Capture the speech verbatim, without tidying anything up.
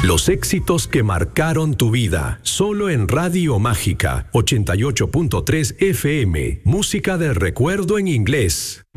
Los éxitos que marcaron tu vida, solo en Radio Mágica, ochenta y ocho punto tres F M, música del recuerdo en inglés.